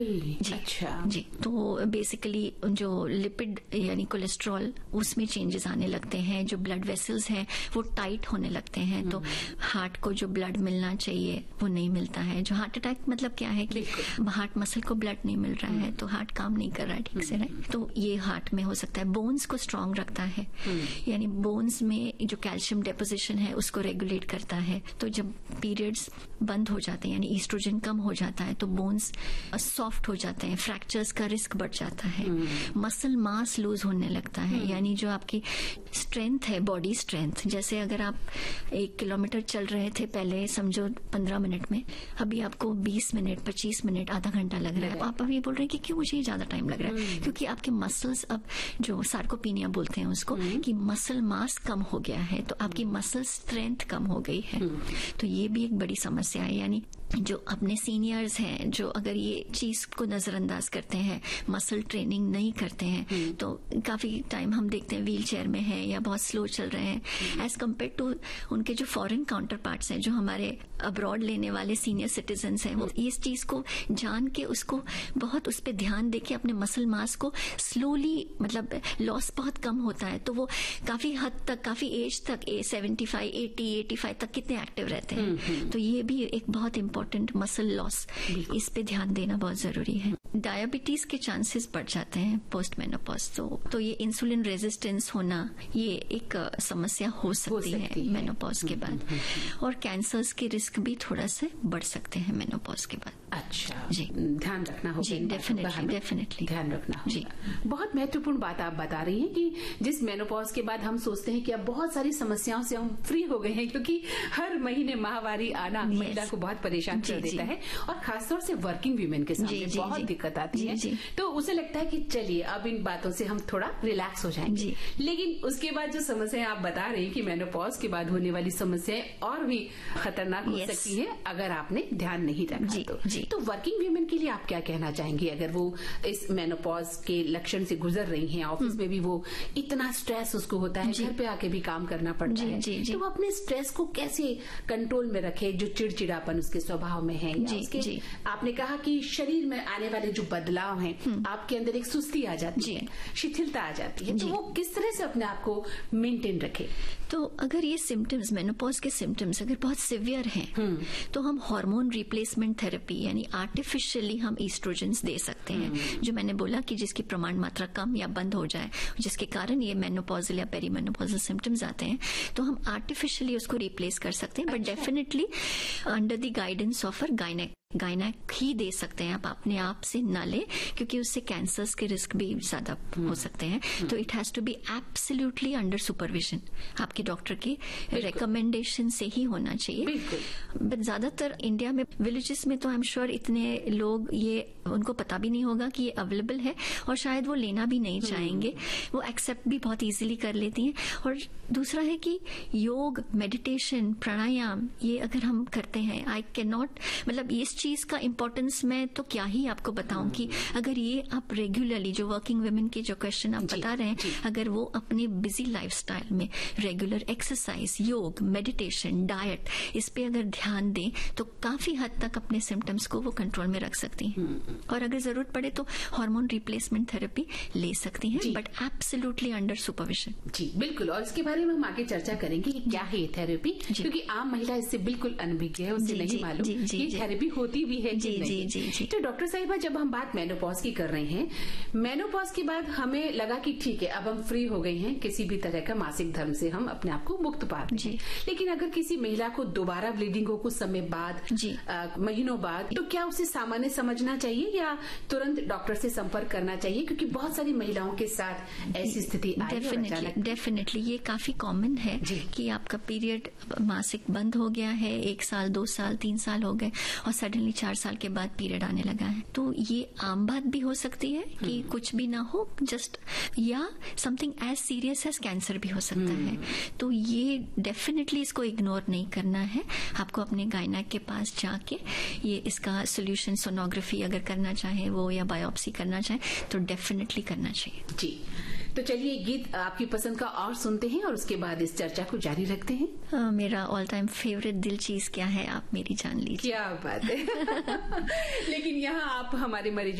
जी। अच्छा जी, तो बेसिकली जो लिपिड यानी कोलेस्ट्रॉल उसमें चेंजेस आने लगते हैं, जो ब्लड वेसल्स हैं वो टाइट होने लगते हैं, तो हार्ट को जो ब्लड मिलना चाहिए वो नहीं मिलता है। जो हार्ट अटैक मतलब क्या है कि हार्ट मसल को ब्लड नहीं मिल रहा है, तो हार्ट काम नहीं कर रहा है ठीक से, राइट। तो ये हार्ट में हो सकता है। बोन्स को स्ट्रांग रखता है, यानी बोन्स में जो कैल्शियम डेपोजिशन है उसको रेगुलेट करता है। तो जब पीरियड्स बंद हो जाते हैं यानी ईस्ट्रोजन कम हो जाता है तो बोन्स सॉफ्ट हो जाते हैं, फ्रैक्चर्स का रिस्क बढ़ जाता है, मसल मास लूज होने लगता है, यानी जो आपकी स्ट्रेंथ है, बॉडी स्ट्रेंथ, जैसे अगर आप 1 किलोमीटर चल रहे थे पहले समझो 15 मिनट में, अभी आपको 20 मिनट 25 मिनट आधा घंटा लग रहा है। आप अभी बोल रहे हैं कि क्यों मुझे ज्यादा टाइम लग रहा है, क्योंकि आपके मसल्स अब जो सार्कोपीनिया बोलते हैं उसको कि मसल मास कम हो गया है, तो आपकी मसल स्ट्रेंथ कम हो गई है। तो ये भी एक बड़ी समस्या है। यानी जो अपने सीनियर्स हैं जो अगर ये चीज को नजरअंदाज करते हैं, मसल ट्रेनिंग नहीं करते हैं, तो काफी टाइम हम देखते हैं व्हील चेयर में है या बहुत स्लो चल रहे हैं एज कम्पेयर टू उनके जो फॉरेन काउंटर पार्ट्स हैं, जो हमारे अब्रॉड लेने वाले सीनियर सिटीजन्स हैं, वो इस चीज को जान के उसको बहुत उस पर ध्यान देके अपने मसल मास को स्लोली मतलब लॉस बहुत कम होता है, तो वो काफी हद तक काफी एज तक 75 80 85 तक कितने एक्टिव रहते हैं। तो ये भी एक बहुत इंपॉर्टेंट मसल लॉस, इस पे ध्यान देना बहुत जरूरी है। डायबिटीज के चांसेस बढ़ जाते हैं पोस्ट मेनोपॉज, तो ये इंसुलिन रेजिस्टेंस होना ये एक समस्या हो सकती है मेनोपॉज के बाद, और कैंसर्स के रिस्क भी थोड़ा से बढ़ सकते हैं मेनोपॉज के बाद। अच्छा जी, ध्यान रखना होगा। जी, डेफिनेटली ध्यान रखना होगा। जी, बहुत महत्वपूर्ण बात आप बता रही हैं कि जिस मेनोपॉज के बाद हम सोचते हैं कि अब बहुत सारी समस्याओं से हम फ्री हो गए हैं, क्योंकि हर महीने माहवारी आना महिला को बहुत परेशान कर देता है, और खासतौर से वर्किंग वीमेन के सामने बहुत दिक्कत आती है। तो उसे लगता है कि चलिए अब इन बातों से हम थोड़ा रिलैक्स हो जाएंगे, लेकिन उसके बाद जो समस्याएं आप बता रही हैं कि मेनोपॉज के बाद होने वाली समस्याएं और भी खतरनाक हो सकती है अगर आपने ध्यान नहीं रखा। तो वर्किंग वीमेन के लिए आप क्या कहना चाहेंगी, अगर वो इस मेनोपॉज के लक्षण से गुजर रही हैं, ऑफिस में भी वो इतना स्ट्रेस उसको होता है, घर पे आके भी काम करना पड़ता है, तो वो अपने स्ट्रेस को कैसे कंट्रोल में रखे, जो चिड़चिड़ापन उसके स्वभाव में है, या उसके आपने कहा कि शरीर में आने वाले जो बदलाव हैं, आपके अंदर एक सुस्ती आ जाती है, शिथिलता आ जाती है, तो वो किस तरह से अपने आप को मेंटेन रखे? तो अगर ये सिम्टम्स, मेनोपॉज के सिम्टम्स अगर बहुत सिवियर हैं, तो हम हार्मोन रिप्लेसमेंट थेरेपी यानी आर्टिफिशियली हम ईस्ट्रोजेंस दे सकते हैं, जो मैंने बोला कि जिसकी प्रमाण मात्रा कम या बंद हो जाए, जिसके कारण ये मेनोपॉजल या पेरीमेनोपॉजल सिम्टम्स आते हैं, तो हम आर्टिफिशियली उसको रिप्लेस कर सकते हैं, but definitely under the guidance of a gynaec ही दे सकते हैं। आप अपने आप से ना ले, क्योंकि उससे कैंसर्स के रिस्क भी ज्यादा हो सकते हैं। तो it has to be absolutely under supervision, आपके डॉक्टर की रिकमेंडेशन से ही होना चाहिए। बट ज्यादातर इंडिया में विलेजेस में तो आई एम श्योर इतने लोग ये उनको पता भी नहीं होगा कि ये अवेलेबल है, और शायद वो लेना भी नहीं चाहेंगे, वो एक्सेप्ट भी बहुत इजीली कर लेती हैं। और दूसरा है कि योग, मेडिटेशन, प्राणायाम ये अगर हम करते हैं, आई कैन नॉट मतलब इस चीज का इंपॉर्टेंस मैं तो क्या ही आपको बताऊं कि अगर ये आप रेगुलरली, जो वर्किंग वुमेन के जो क्वेश्चन आप बता रहे हैं, अगर वो अपनी बिजी लाइफस्टाइल में रेगुलर एक्सरसाइज, योग, मेडिटेशन, डाइट, इस पे अगर ध्यान दें तो काफी हद तक अपने सिम्टम्स को वो कंट्रोल में रख सकती हैं। और अगर जरूरत पड़े तो हार्मोन रिप्लेसमेंट थेरेपी ले सकती हैं, बट एब्सोल्युटली अंडर सुपरविजन। जी बिल्कुल, और इसके बारे में हम आगे चर्चा करेंगे कि क्या है ये थेरेपी, क्योंकि आम महिला इससे बिल्कुल अनभिज्ञ है, उसे नहीं मालूम कि थेरेपी होती भी है कि नहीं। तो डॉक्टर साहिबा, जब हम बात मेनोपॉज की कर रहे हैं, मेनोपॉज के बाद हमें लगा कि ठीक है अब हम फ्री हो गए हैं, किसी भी तरह का मासिक धर्म से हम अपने आप को मुक्त पा रहे हैं, लेकिन अगर किसी महिला को दोबारा ब्लीडिंग हो कुछ समय बाद, महीनों बाद, तो क्या उसे सामान्य समझना चाहिए या तुरंत डॉक्टर से संपर्क करना चाहिए, क्योंकि बहुत सारी महिलाओं के साथ ऐसी स्थिति आई है। डेफिनेटली ये काफी कॉमन है कि आपका पीरियड मासिक बंद हो गया है, 1 साल 2 साल 3 साल हो गए और सडनली 4 साल के बाद पीरियड आने लगा है। तो ये आम बात भी हो सकती है कि कुछ भी ना हो, जस्ट या something as serious as cancer भी हो सकता है। तो ये डेफिनेटली इसको इग्नोर नहीं करना है, आपको अपने गायनेक के पास जाके ये इसका सोल्यूशन, सोनोग्राफी अगर करना चाहे वो, या बायोप्सी करना चाहे तो डेफिनेटली करना चाहिए। जी तो चलिए गीत आपकी पसंद का और सुनते हैं और उसके बाद इस चर्चा को जारी रखते हैं। मेरा ऑल टाइम फेवरेट दिल चीज क्या है आप मेरी जान लीजिए। क्या बात है। लेकिन यहाँ आप हमारे मरीजों